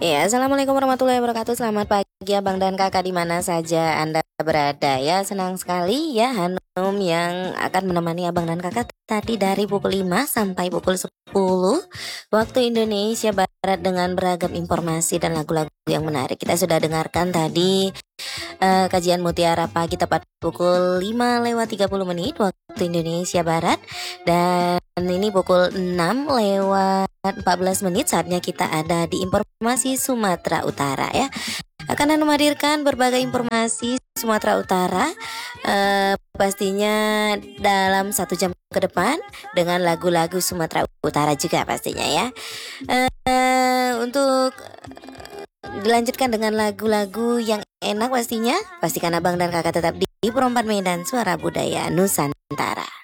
Ya, assalamualaikum warahmatullahi wabarakatuh. Selamat pagi abang dan kakak di mana saja Anda berada ya. Senang sekali ya Hanum yang akan menemani abang dan kakak tadi dari pukul 5 sampai pukul 10 waktu Indonesia Barat dengan beragam informasi dan lagu-lagu yang menarik. Kita sudah dengarkan tadi kajian Mutiara Pagi tepat pukul 5:30 waktu Indonesia Barat. Dan ini pukul 6:14 saatnya kita ada di informasi Sumatera Utara ya. Akan menghadirkan berbagai informasi Sumatera Utara pastinya dalam 1 jam ke depan dengan lagu-lagu Sumatera Utara juga pastinya ya. Untuk dilanjutkan dengan lagu-lagu yang enak pastinya. Pastikan abang dan kakak tetap di Perempat Medan Suara Budaya Nusantara.